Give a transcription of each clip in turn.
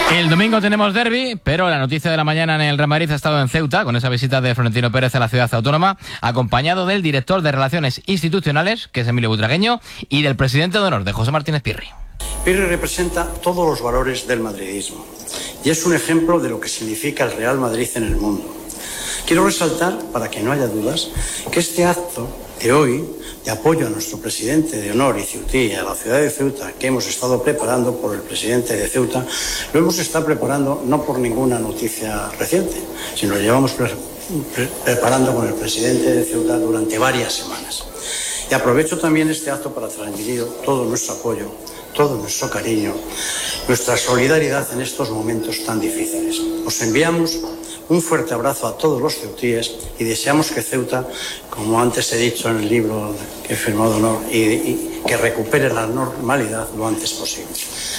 El domingo tenemos derbi, pero la noticia de la mañana en el Real Madrid ha estado en Ceuta, con esa visita de Florentino Pérez a la ciudad autónoma, acompañado del director de Relaciones Institucionales, que es Emilio Butragueño, y del presidente de honor, de José Martínez Pirri. Pirri representa todos los valores del madridismo y es un ejemplo de lo que significa el Real Madrid en el mundo. Quiero resaltar, para que no haya dudas, que este acto de hoy, de apoyo a nuestro presidente de honor y ceutí, a la ciudad de Ceuta, que hemos estado preparando por el presidente de Ceuta, lo hemos estado preparando no por ninguna noticia reciente, sino lo llevamos preparando con el presidente de Ceuta durante varias semanas. Y aprovecho también este acto para transmitir todo nuestro apoyo, todo nuestro cariño, nuestra solidaridad en estos momentos tan difíciles. Os enviamos un fuerte abrazo a todos los ceutíes y deseamos que Ceuta, como antes he dicho en el libro que he firmado honor, y que recupere la normalidad lo antes posible.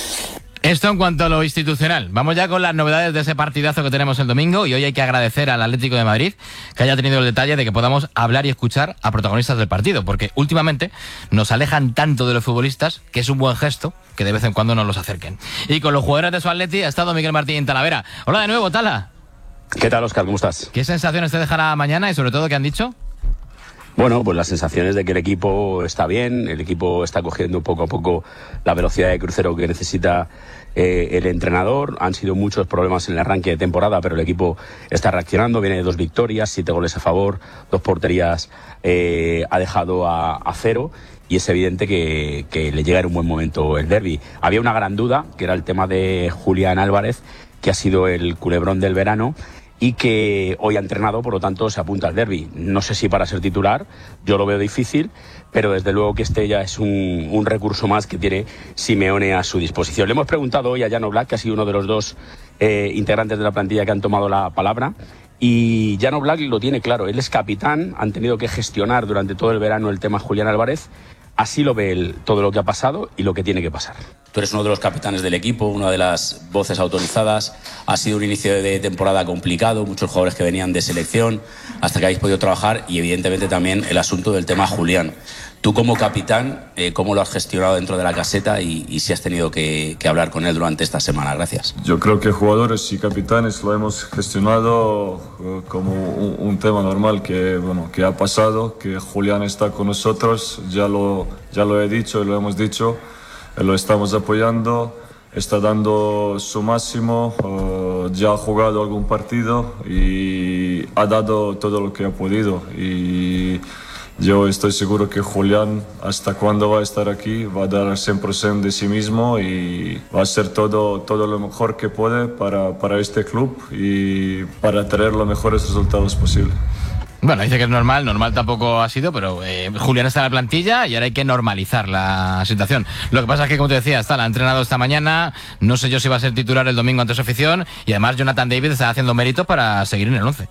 Esto en cuanto a lo institucional. Vamos ya con las novedades de ese partidazo que tenemos el domingo, y hoy hay que agradecer al Atlético de Madrid que haya tenido el detalle de que podamos hablar y escuchar a protagonistas del partido, porque últimamente nos alejan tanto de los futbolistas que es un buen gesto que de vez en cuando nos los acerquen. Y con los jugadores de su Atleti ha estado Miguel Martín Talavera. Hola de nuevo, Tala. ¿Qué tal, Óscar? ¿Cómo estás? ¿Qué sensaciones te dejará mañana y sobre todo qué han dicho? Bueno, pues las sensaciones de que el equipo está bien, el equipo está cogiendo poco a poco la velocidad de crucero que necesita el entrenador. Han sido muchos problemas en el arranque de temporada, pero el equipo está reaccionando, viene de 2 victorias, 7 goles a favor, 2 porterías ha dejado a 0. Y es evidente que le llega en un buen momento el derbi. Había una gran duda, que era el tema de Julián Álvarez, que ha sido el culebrón del verano y que hoy ha entrenado, por lo tanto se apunta al derbi. No sé si para ser titular, yo lo veo difícil, pero desde luego que este ya es un recurso más que tiene Simeone a su disposición. Le hemos preguntado hoy a Jan Oblak, que ha sido uno de los 2 integrantes de la plantilla que han tomado la palabra, y Jan Oblak lo tiene claro. Él es capitán, han tenido que gestionar durante todo el verano el tema Julián Álvarez. Así lo ve él, todo lo que ha pasado y lo que tiene que pasar. Tú eres uno de los capitanes del equipo, una de las voces autorizadas. Ha sido un inicio de temporada complicado, muchos jugadores que venían de selección, hasta que habéis podido trabajar, y evidentemente también el asunto del tema Julián. Tú como capitán, ¿cómo lo has gestionado dentro de la caseta y si has tenido que hablar con él durante esta semana? Gracias. Yo creo que jugadores y capitanes lo hemos gestionado como un tema normal que ha pasado, que Julián está con nosotros, ya lo he dicho y lo hemos dicho, lo estamos apoyando, está dando su máximo, ya ha jugado algún partido y ha dado todo lo que ha podido, y yo estoy seguro que Julián, hasta cuando va a estar aquí, va a dar el 100% de sí mismo y va a hacer todo lo mejor que puede para este club y para tener los mejores resultados posibles. Bueno, dice que es normal tampoco ha sido, pero Julián está en la plantilla y ahora hay que normalizar la situación. Lo que pasa es que, como te decía, ha entrenado esta mañana, no sé yo si va a ser titular el domingo ante su afición, y además Jonathan David está haciendo méritos para seguir en el 11.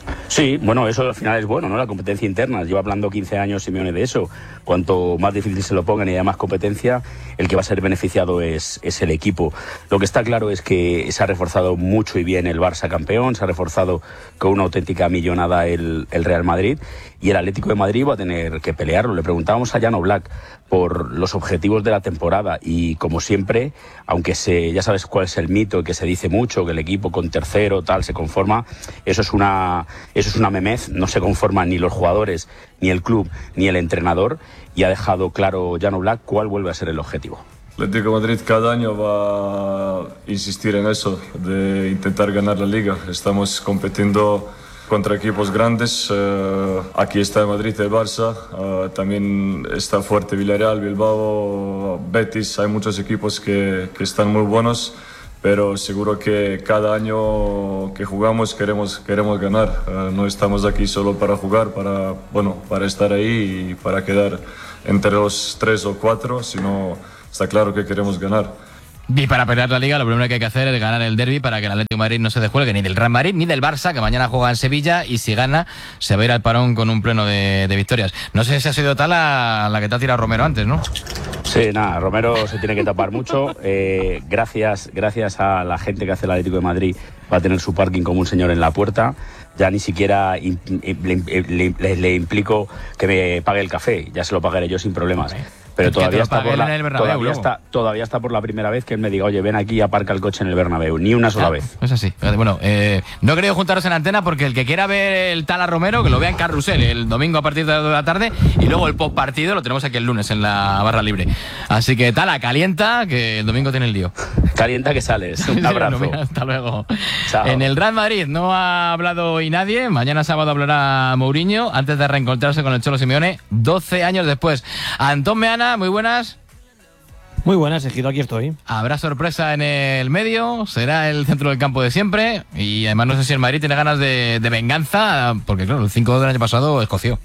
Sí, bueno, eso al final es bueno, ¿no? La competencia interna. Lleva hablando 15 años Simeone de eso. Cuanto más difícil se lo pongan y haya más competencia, el que va a ser beneficiado es el equipo. Lo que está claro es que se ha reforzado mucho y bien el Barça campeón, se ha reforzado con una auténtica millonada el Real Madrid, y el Atlético de Madrid va a tener que pelearlo. Le preguntábamos a Jan Oblak por los objetivos de la temporada y, como siempre, aunque ya sabes cuál es el mito, que se dice mucho, que el equipo con tercero tal se conforma, eso es una memez. No se conforman ni los jugadores, ni el club, ni el entrenador, y ha dejado claro Jan Oblak cuál vuelve a ser el objetivo. Atlético de Madrid cada año va a insistir en eso, de intentar ganar la Liga. Estamos compitiendo contra equipos grandes. Aquí está el Madrid, el Barça, también está fuerte Villarreal, Bilbao, Betis. Hay muchos equipos que están muy buenos, pero seguro que cada año que jugamos queremos ganar. No estamos aquí solo para jugar, para estar ahí y para quedar entre los 3 o 4, sino está claro que queremos ganar. Y para pelear la Liga, lo primero que hay que hacer es ganar el derbi para que el Atlético de Madrid no se descuelgue ni del Real Madrid ni del Barça, que mañana juega en Sevilla, y si gana se va a ir al parón con un pleno de victorias. No sé si ha sido tal la que te ha tirado Romero antes, ¿no? Sí, nada, Romero se tiene que tapar mucho. Gracias a la gente que hace el Atlético de Madrid, va a tener su parking como un señor en la puerta. Ya ni siquiera le implico que me pague el café, ya se lo pagaré yo sin problemas. Pero todavía está, todavía está por la primera vez que él me diga, oye, ven aquí y aparca el coche en el Bernabéu. Ni una sola vez. Es así. Bueno, no he querido juntaros en antena porque el que quiera ver el Tala Romero, que lo vea en Carrusel el domingo a partir de las 2 de la tarde, y luego el post partido lo tenemos aquí el lunes en la barra libre. Así que Tala, calienta, que el domingo tiene el lío. Calienta que sales. Un abrazo. Mira, hasta luego. Chao. En el Real Madrid no ha hablado hoy nadie. Mañana sábado hablará Mourinho antes de reencontrarse con el Cholo Simeone 12 años después. Antón Meana, muy buenas. Muy buenas, Ejido, aquí estoy. ¿Habrá sorpresa en el medio? ¿Será el centro del campo de siempre? Y además no sé si el Madrid tiene ganas de venganza, porque claro, el 5 del año pasado escoció.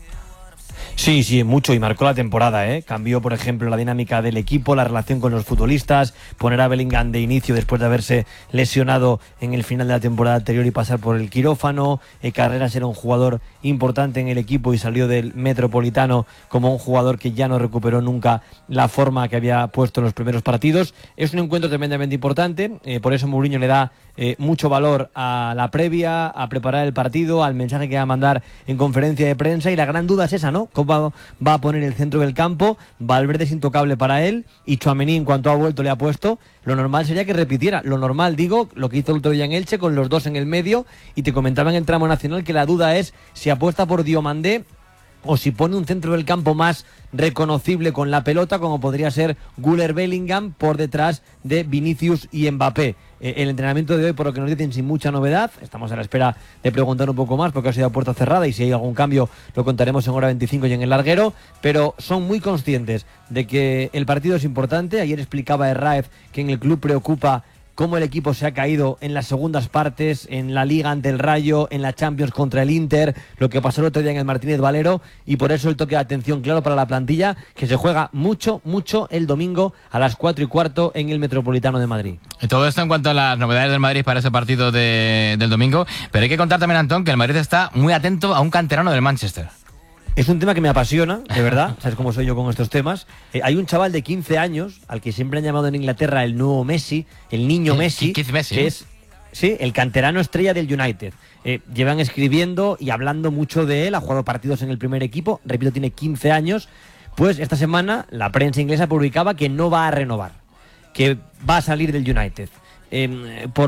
Sí, mucho, y marcó la temporada, ¿eh? Cambió, por ejemplo, la dinámica del equipo, la relación con los futbolistas, poner a Bellingham de inicio después de haberse lesionado en el final de la temporada anterior y pasar por el quirófano. Carreras era un jugador importante en el equipo y salió del Metropolitano como un jugador que ya no recuperó nunca la forma que había puesto en los primeros partidos. Es un encuentro tremendamente importante, por eso Mourinho le da mucho valor a la previa, a preparar el partido, al mensaje que va a mandar en conferencia de prensa, y la gran duda es esa, ¿no? ¿Cómo va a poner el centro del campo? Valverde es intocable para él, y Tchouaméni, en cuanto ha vuelto, le ha puesto. Lo normal sería que repitiera, lo normal, digo, lo que hizo el otro día en Elche con los dos en el medio, y te comentaba en el tramo nacional que la duda es si apuesta por Diomandé o si pone un centro del campo más reconocible con la pelota, como podría ser Güler Bellingham por detrás de Vinicius y Mbappé. El entrenamiento de hoy, por lo que nos dicen, sin mucha novedad. Estamos a la espera de preguntar un poco más porque ha sido a puerta cerrada, y si hay algún cambio lo contaremos en hora 25 y en el larguero, pero son muy conscientes de que el partido es importante. Ayer explicaba Herráez que en el club preocupa cómo el equipo se ha caído en las segundas partes, en la Liga ante el Rayo, en la Champions contra el Inter, lo que pasó el otro día en el Martínez Valero, y por eso el toque de atención claro para la plantilla, que se juega mucho el domingo a las 4:15 en el Metropolitano de Madrid. Todo esto en cuanto a las novedades del Madrid para ese partido del domingo, pero hay que contar también, Antón, que el Madrid está muy atento a un canterano del Manchester. Es un tema que me apasiona, de verdad, sabes cómo soy yo con estos temas. Hay un chaval de 15 años, al que siempre han llamado en Inglaterra el nuevo Messi, el niño Messi, que es el canterano estrella del United. Llevan escribiendo y hablando mucho de él, ha jugado partidos en el primer equipo, repito, tiene 15 años. Pues esta semana la prensa inglesa publicaba que no va a renovar, que va a salir del United. Por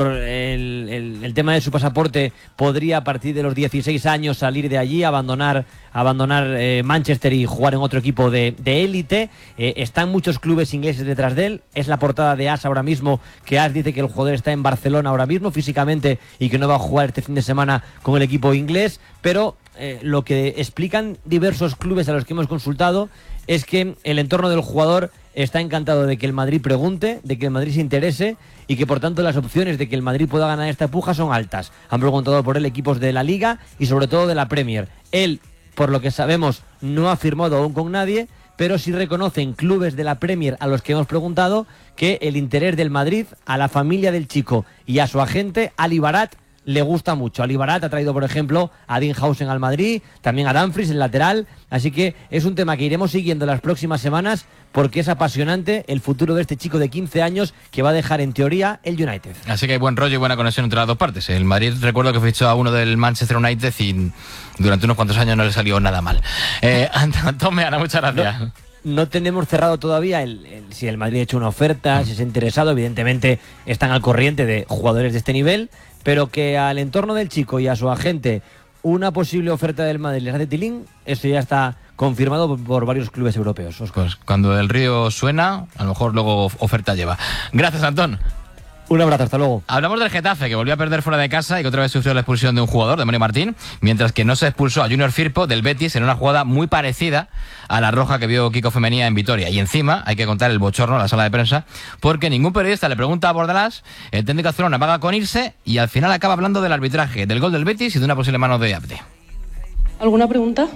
el tema de su pasaporte, podría a partir de los 16 años salir de allí, abandonar Manchester y jugar en otro equipo de élite. Están muchos clubes ingleses detrás de él. Es la portada de AS ahora mismo, que AS dice que el jugador está en Barcelona ahora mismo físicamente y que no va a jugar este fin de semana con el equipo inglés, pero lo que explican diversos clubes a los que hemos consultado es que el entorno del jugador está encantado de que el Madrid pregunte, de que el Madrid se interese, y que por tanto las opciones de que el Madrid pueda ganar esta puja son altas. Han preguntado por él equipos de la Liga y sobre todo de la Premier. Él, por lo que sabemos, no ha firmado aún con nadie, pero sí reconocen clubes de la Premier a los que hemos preguntado que el interés del Madrid a la familia del chico y a su agente, Ali Barat, le gusta mucho. Ali Barat ha traído, por ejemplo, a Dean Howson al Madrid, también a Dumfries, el lateral, así que es un tema que iremos siguiendo las próximas semanas porque es apasionante el futuro de este chico de 15 años que va a dejar en teoría el United. Así que hay buen rollo y buena conexión entre las dos partes. El Madrid, recuerdo que fichó a uno del Manchester United y durante unos cuantos años no le salió nada mal. Antón Meana, muchas gracias. No tenemos cerrado todavía si el Madrid ha hecho una oferta, si se ha interesado. Evidentemente están al corriente de jugadores de este nivel, pero que al entorno del chico y a su agente una posible oferta del Madrid les hace tilín, eso ya está confirmado por varios clubes europeos. Pues cuando el río suena, a lo mejor luego oferta lleva. Gracias, Antón. Un abrazo, hasta luego. Hablamos del Getafe, que volvió a perder fuera de casa y que otra vez sufrió la expulsión de un jugador, de Mario Martín, mientras que no se expulsó a Junior Firpo del Betis en una jugada muy parecida a la roja que vio Kiko Femenía en Vitoria. Y encima hay que contar el bochorno en la sala de prensa, porque ningún periodista le pregunta a Bordalás, el técnico azulón paga con irse y al final acaba hablando del arbitraje, del gol del Betis y de una posible mano de Abde. ¿Alguna pregunta?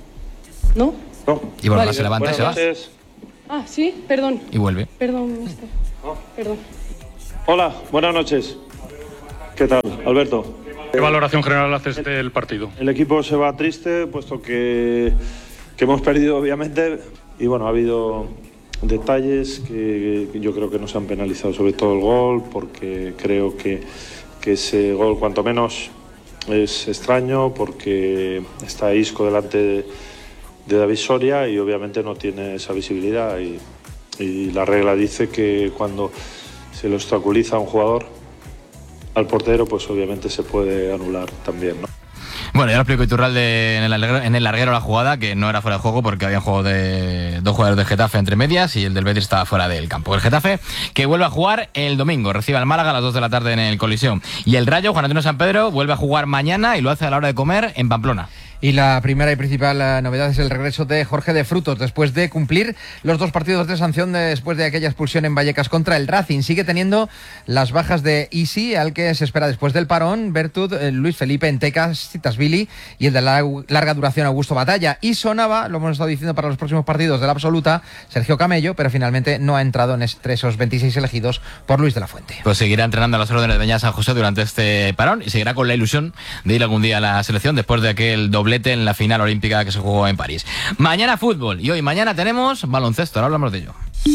¿No? No. Y Bordalás se levanta y se va. Ah, sí, perdón. Y vuelve. Perdón, mister. Perdón. Hola, buenas noches. ¿Qué tal, Alberto? ¿Qué valoración general haces del partido? El equipo se va triste, puesto que hemos perdido, obviamente, y bueno, ha habido detalles que yo creo que nos han penalizado, sobre todo el gol, porque creo que ese gol, cuanto menos, es extraño, porque está Isco delante David Soria y obviamente no tiene esa visibilidad y la regla dice que cuando se le obstaculiza a un jugador, al portero, pues obviamente se puede anular también, ¿no? Bueno, ya lo explicó Iturralde en el larguero la jugada, que no era fuera de juego porque había un juego de dos jugadores del Getafe entre medias y el del Betis estaba fuera del campo. El Getafe, que vuelve a jugar el domingo, recibe al Málaga a las 2 de la tarde en el Colisión. Y el Rayo, Juan Antonio Sampedro, vuelve a jugar mañana y lo hace a la hora de comer en Pamplona. Y la primera y principal novedad es el regreso de Jorge de Frutos después de cumplir los 2 partidos de sanción después de aquella expulsión en Vallecas contra el Racing. Sigue teniendo las bajas de Isi, al que se espera después del parón, Bertud, Luis Felipe Entecas, Citasvili y el de larga duración Augusto Batalla. Y sonaba, lo hemos estado diciendo para los próximos partidos de la absoluta, Sergio Camello, pero finalmente no ha entrado entre esos 26 elegidos por Luis de la Fuente. Pues seguirá entrenando a las órdenes de Beñat San José durante este parón y seguirá con la ilusión de ir algún día a la selección después de aquel doblete en la final olímpica que se jugó en París. Mañana fútbol y hoy mañana tenemos baloncesto, ahora hablamos de ello.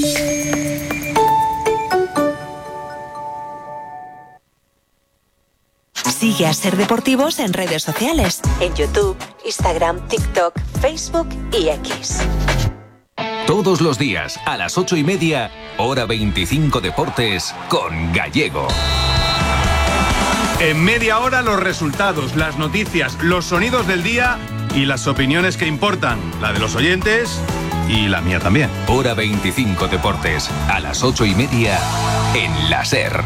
Sigue a Ser Deportivos en redes sociales, en YouTube, Instagram, TikTok, Facebook y X. Todos los días a las 8:30, hora 25 Deportes con Gallego. En media hora los resultados, las noticias, los sonidos del día y las opiniones que importan, la de los oyentes y la mía también. Hora 25 Deportes, a las 8:30 en la SER.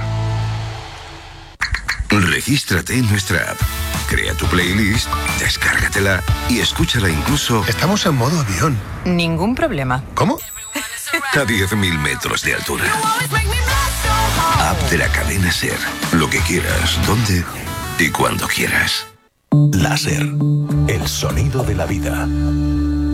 Regístrate en nuestra app, crea tu playlist, descárgatela y escúchala incluso... Estamos en modo avión. Ningún problema. ¿Cómo? A 10.000 metros de altura. App de la cadena SER. Lo que quieras, donde y cuando quieras. La SER, el sonido de la vida.